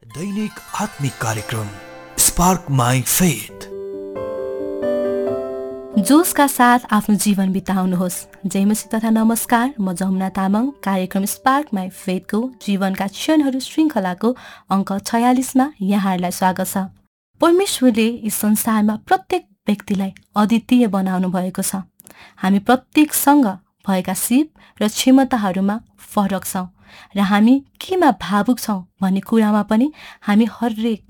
दैनिक आत्मिक कार्यक्रम spark my faith. जोसका साथ आफ्नो जीवन बिताउनुहोस्। जयमसी तथा नमस्कार, म जमुना तामाङ। कार्यक्रम स्पार्क माई फेथको जीवनका क्षणहरू श्रृङ्खलाको अङ्क 46मा यहाँहरूलाई स्वागत छ। परमेश्वरले यस संसारमा प्रत्येक व्यक्तिलाई अद्वितीय बनाउनु भएको छ। हामी प्रत्येकसँग भएका सिप र क्षमताहरूमा फरक छौँ र हामी केमा भावुक छौँ भन्ने कुरामा पनि हामी हरेक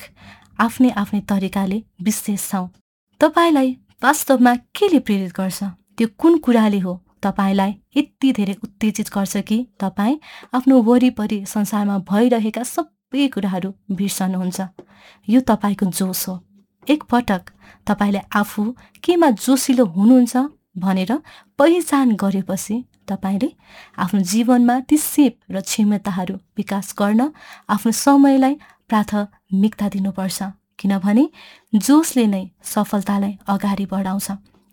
आफ्नै तरिकाले विशेष छौँ। तपाईलाई वास्तवमा केले प्रेरित गर्छ? त्यो कुन कुराले हो तपाईलाई यति धेरै उत्तेजित गर्छ कि तपाईँ आफ्नो वरिपरि संसारमा भइरहेका सबै कुराहरू बिर्सनुहुन्छ? यो तपाईँको जोस हो। एकपटक तपाईँले आफू केमा जोसिलो हुनुहुन्छ भनेर पहिचान गरेपछि तपाईँले आफ्नो जीवनमा ती सिप र क्षमताहरू विकास गर्न आफ्नो समयलाई प्राथमिकता दिनुपर्छ, किनभने जोसले नै सफलतालाई अगाडि बढाउँछ।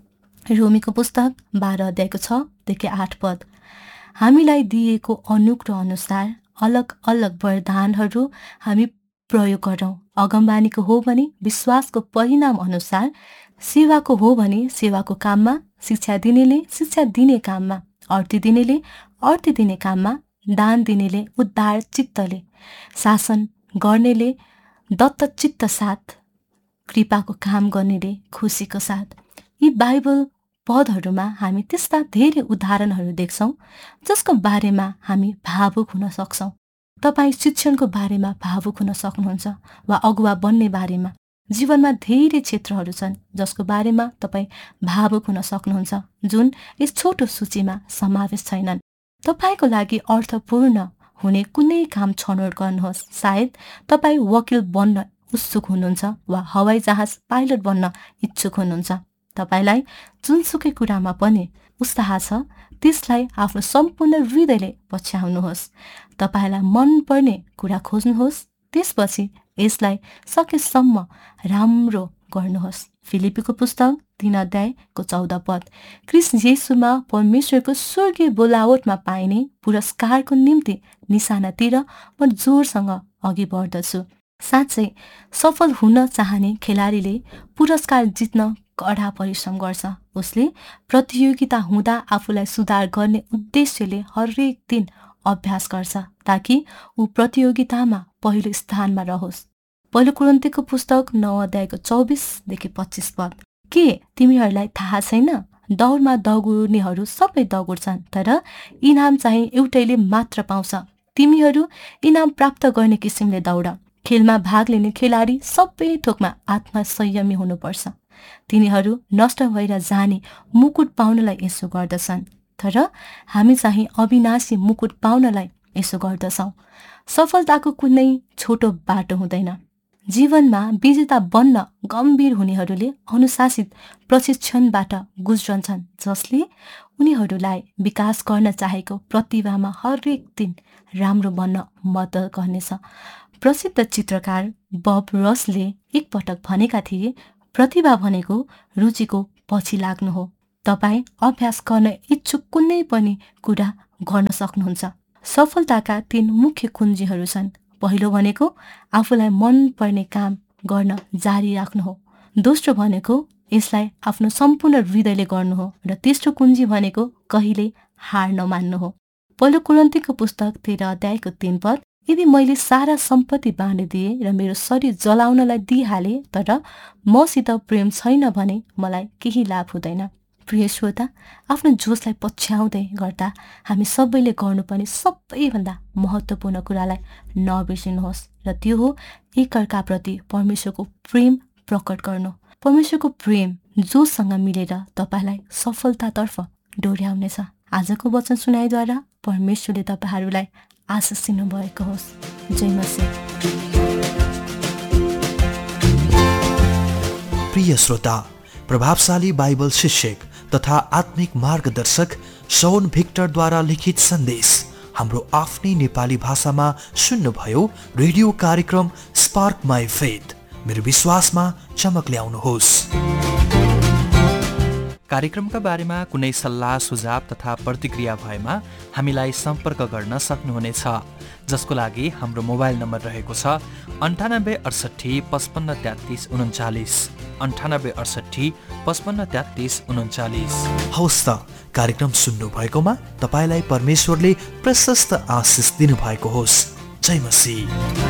रोमीको पुस्तक 12 अध्यायको 6देखि 8 पद। हामीलाई दिएको अनुग्रह अनुसार अलग अलग वरदानहरू हामी प्रयोग गरौँ। अगमबानीको हो भने विश्वासको परिणाम अनुसार, सेवाको हो भने सेवाको काममा, शिक्षा दिनेले शिक्षा दिने काममा, अर्ती दिनेले अर्ती दिने काममा, दान दिनेले उद्धार चित्तले, शासन गर्नेले दत्तचित्त साथ, कृपाको काम गर्नेले खुसीको साथ। यी बाइबल पदहरूमा हामी त्यस्ता धेरै उदाहरणहरू देख्छौँ जसको बारेमा हामी भावुक हुन सक्छौँ। तपाईँ शिक्षणको बारेमा भावुक हुन सक्नुहुन्छ वा अगुवा बन्ने बारेमा। जीवनमा धेरै क्षेत्रहरू छन् जसको बारेमा तपाईँ भावुक हुन सक्नुहुन्छ, जुन यस छोटो सूचीमा समावेश छैनन्। तपाईँको लागि अर्थपूर्ण हुने कुनै काम छनौट गर्नुहोस्। सायद तपाईँ वकिल बन्न उत्सुक हुनुहुन्छ वा हवाई जहाज पाइलट बन्न इच्छुक हुनुहुन्छ। तपाईँलाई जुनसुकै कुरामा पनि उत्साह छ त्यसलाई आफ्नो सम्पूर्ण हृदयले पछ्याउनुहोस्। तपाईँलाई मनपर्ने कुरा खोज्नुहोस्, त्यसपछि यसलाई सकेसम्म राम्रो गर्नुहोस्। फिलिपीको पुस्तक 3 अध्यायको 14 पद। क्रिस्ट येशूमा परमेश्वरको स्वर्गीय बोलावटमा पाइने पुरस्कारको निम्ति निशानातिर म जोरसँग अघि बढ्दछु। साँच्चै सफल हुन चाहने खेलाडीले पुरस्कार जित्न कडा परिश्रम गर्छ। उसले प्रतियोगिता हुँदा आफूलाई सुधार गर्ने उद्देश्यले हरेक दिन अभ्यास गर्छ ताकि ऊ प्रतियोगितामा पहिलो स्थानमा रहोस्। पहिलो कोरिन्थीको पुस्तक 9 अध्यायको 24देखि 25 पद। के तिमीहरूलाई थाहा छैन? दौडमा दौड्नेहरू सबै दौड्छन्, तर इनाम चाहिँ एउटैले मात्र पाउँछ। तिमीहरू इनाम प्राप्त गर्ने किसिमले दौड। खेलमा भाग लिने खेलाडी सबै थोकमा आत्मसंयमी हुनुपर्छ। तिनीहरू नष्ट भएर जाने मुकुट पाउनलाई यसो गर्दछन्, तर हामी चाहिँ अविनाशी मुकुट पाउनलाई यसो गर्दछौँ। सफलताको कुनै छोटो बाटो हुँदैन। जीवनमा विजेता बन्न गम्भीर हुनेहरूले अनुशासित प्रशिक्षणबाट गुज्रन्छन्, जसले उनीहरूलाई विकास गर्न चाहेको प्रतिभामा हरेक दिन राम्रो बन्न मद्दत गर्नेछ। प्रसिद्ध चित्रकार बब रसले एकपटक भनेका थिए, प्रतिभा भनेको रुचिको पछि लाग्नु हो। तपाईँ अभ्यास गर्न इच्छुक कुनै पनि कुरा गर्न सक्नुहुन्छ। सफलताका 3 मुख्य कुञ्जीहरू छन्। पहिलो भनेको आफूलाई मनपर्ने काम गर्न जारी राख्नु हो। दोस्रो भनेको यसलाई आफ्नो सम्पूर्ण हृदयले गर्नु हो। र तेस्रो कुञ्जी भनेको कहिले हार नमान्नु हो। पहिलो कोरिन्थीको पुस्तक 13 अध्यायको 3 पद। यदि मैले सारा सम्पत्ति बाँडिदिए र मेरो शरीर जलाउनलाई दिइहाले, तर मसित प्रेम छैन भने मलाई केही लाभ हुँदैन। प्रिय श्रोता, आफ्नो जोसलाई पछ्याउँदै गर्दा हामी सबैले गर्नुपर्ने सबैभन्दा महत्त्वपूर्ण कुरालाई नबिर्सिनुहोस्, र त्यो हो एकअर्काप्रति परमेश्वरको प्रेम प्रकट गर्नु। परमेश्वरको प्रेम जोससँग मिलेर तपाईँलाई सफलतातर्फ डोर्याउनेछ। आजको वचन सुनाइद्वारा परमेश्वरले तपाईँहरूलाई आशिष दिनु भएको होस्। जय मसीह। प्रिय श्रोता, प्रभावशाली बाइबल शिक्षक तथा आत्मिक मार्गदर्शक शौन भिक्टरद्वारा लिखित सन्देश हाम्रो आफ्नै नेपाली भाषामा सुन्नुभयो। रेडियो कार्यक्रम स्पार्क माई फेथ, मेरो विश्वासमा चमक ल्याउनुहोस्। कार्यक्रमका बारेमा कुनै सल्लाह सुझाव तथा प्रतिक्रिया भएमा हामीलाई सम्पर्क गर्न सक्नुहुनेछ, जसको लागि हाम्रो मोबाइल नम्बर रहेको छ 9868 55 33 39 9868 55 33 39। हवस् त, कार्यक्रम सुन्नु भएकोमा तपाईँलाई परमेश्वरले प्रशस्त आशिष दिनुभएको होस्। जय मसीह।